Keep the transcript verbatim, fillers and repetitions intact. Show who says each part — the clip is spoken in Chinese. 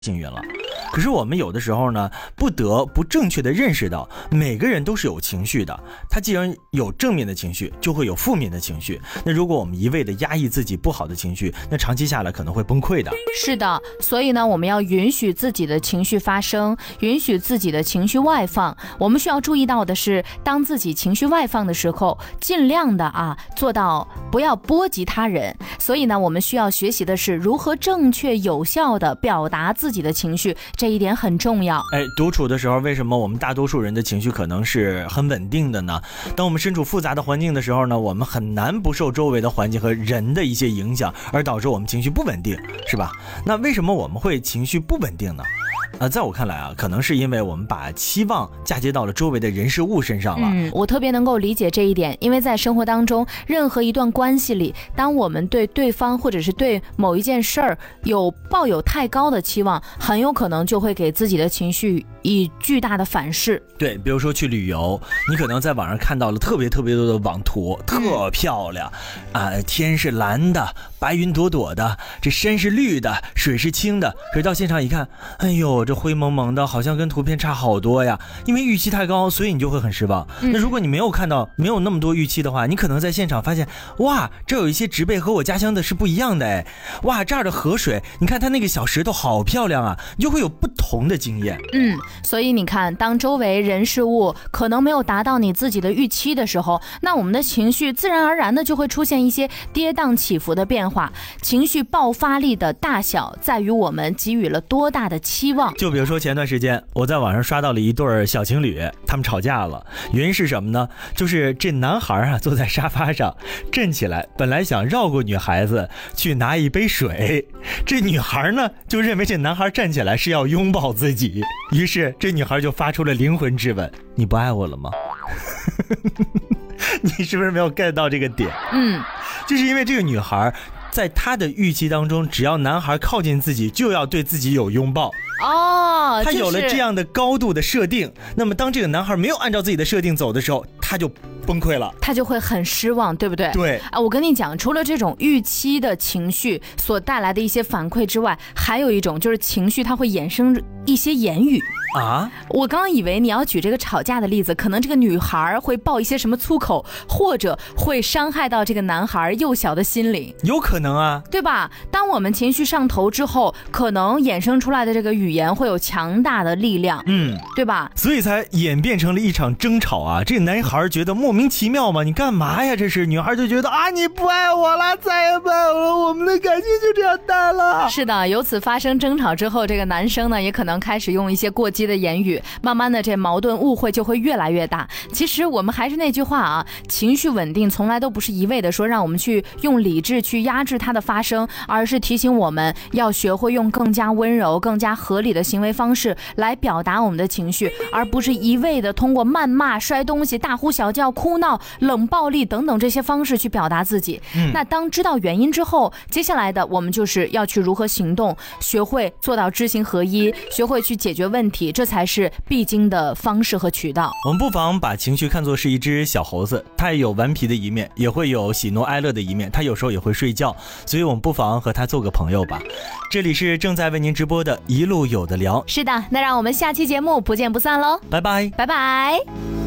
Speaker 1: 幸运了。可是我们有的时候呢，不得不正确的认识到，每个人都是有情绪的。他既然有正面的情绪，就会有负面的情绪。那如果我们一味的压抑自己不好的情绪，那长期下来可能会崩溃的。
Speaker 2: 是的，所以呢，我们要允许自己的情绪发生，允许自己的情绪外放。我们需要注意到的是，当自己情绪外放的时候，尽量的啊做到不要波及他人。所以呢，我们需要学习的是如何正确有效的表达自己的情绪。这一点很重要。
Speaker 1: 哎，独处的时候，为什么我们大多数人的情绪可能是很稳定的呢？当我们身处复杂的环境的时候呢，我们很难不受周围的环境和人的一些影响，而导致我们情绪不稳定，是吧？那为什么我们会情绪不稳定呢？呃，在我看来啊，可能是因为我们把期望嫁接到了周围的人事物身上了。
Speaker 2: 嗯，我特别能够理解这一点，因为在生活当中，任何一段关系里，当我们对对方或者是对某一件事儿有抱有太高的期望，很有可能就会给自己的情绪以巨大的反噬。
Speaker 1: 对，比如说去旅游，你可能在网上看到了特别特别多的网图，特漂亮啊、呃，天是蓝的，白云朵朵的，这山是绿的，水是清的。可是到现场一看，哎呦，这灰蒙蒙的，好像跟图片差好多呀。因为预期太高，所以你就会很失望。嗯、那如果你没有看到，没有那么多预期的话，你可能在现场发现，哇，这有一些植被和我家乡的是不一样的哎，哇，这儿的河水，你看它那个小石头好漂亮啊，你就会有不同的经验。
Speaker 2: 嗯，所以你看，当周围人事物可能没有达到你自己的预期的时候，那我们的情绪自然而然的就会出现一些跌宕起伏的变化。情绪爆发力的大小在于我们给予了多大的期望。
Speaker 1: 就比如说前段时间我在网上刷到了一对小情侣，他们吵架了，原因是什么呢？就是这男孩啊坐在沙发上站起来，本来想绕过女孩子去拿一杯水，这女孩呢就认为这男孩站起来是要拥抱自己，于是这女孩就发出了灵魂质问：你不爱我了吗？你是不是没有 get 到这个点？
Speaker 2: 嗯，
Speaker 1: 就是因为这个女孩在她的预期当中，只要男孩靠近自己就要对自己有拥抱。
Speaker 2: 哦，
Speaker 1: 他有了这样的高度的设定，那么当这个男孩没有按照自己的设定走的时候，他就崩溃了，
Speaker 2: 他就会很失望，对不对？
Speaker 1: 对
Speaker 2: 啊，我跟你讲，除了这种预期的情绪所带来的一些反馈之外，还有一种就是情绪它会衍生一些言语
Speaker 1: 啊。
Speaker 2: 我刚刚以为你要举这个吵架的例子，可能这个女孩会爆一些什么粗口，或者会伤害到这个男孩幼小的心灵，
Speaker 1: 有可能啊，
Speaker 2: 对吧？当我们情绪上头之后，可能衍生出来的这个语言会有强大的力量，
Speaker 1: 嗯，
Speaker 2: 对吧？
Speaker 1: 所以才演变成了一场争吵啊！这个男孩觉得莫名其妙嘛，你干嘛呀？这是女孩就觉得啊，你不爱我了，再也不爱我了，我们的感情就这样淡了。
Speaker 2: 是的，由此发生争吵之后，这个男生呢也可能开始用一些过激的言语，慢慢的这矛盾误会就会越来越大。其实我们还是那句话啊，情绪稳定从来都不是一味的说让我们去用理智去压制它的发生，而是提醒我们要学会用更加温柔、更加合理的行为方式来表达我们的情绪，而不是一味的通过谩骂、摔东西、大呼小叫、哭闹、冷暴力等等这些方式去表达自己。嗯、那当知道原因之后，接下来的我们就是要去如何行动，学会做到知行合一，学会去解决问题，这才是必经的方式和渠道。
Speaker 1: 我们不妨把情绪看作是一只小猴子，它也有顽皮的一面，也会有喜怒哀乐的一面，它有时候也会睡觉，所以我们不妨和它做个朋友吧。这里是正在为您直播的一路有的聊。
Speaker 2: 是的，那让我们下期节目不见不散喽，
Speaker 1: 拜拜，
Speaker 2: 拜拜。